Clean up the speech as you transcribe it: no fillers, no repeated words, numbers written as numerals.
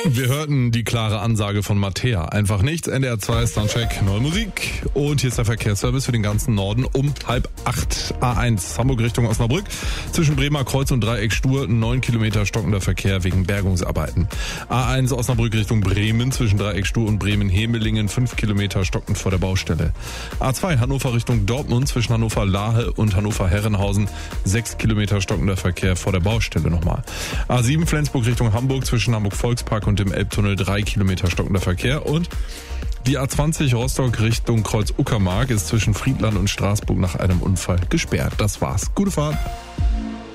Wir hörten die klare Ansage von Mattea. Einfach nichts. NDR 2 Soundcheck, neue Musik. Und hier ist der Verkehrsservice für den ganzen Norden um 7:30. A1 Hamburg Richtung Osnabrück. Zwischen Bremer Kreuz und Dreieck Stur 9 Kilometer stockender Verkehr wegen Bergungsarbeiten. A1 Osnabrück Richtung Bremen. Zwischen Dreieck Stur und Bremen-Hemelingen 5 Kilometer stockend vor der Baustelle. A2 Hannover Richtung Dortmund. Zwischen Hannover-Lahe und Hannover-Herrenhausen 6 Kilometer stockender Verkehr vor der Baustelle nochmal. A7 Flensburg Richtung Hamburg. Zwischen Hamburg-Volkspark und dem Elbtunnel 3 Kilometer stockender Verkehr. Und die A20 Rostock Richtung Kreuz Uckermark ist zwischen Friedland und Straßburg nach einem Unfall gesperrt. Das war's. Gute Fahrt.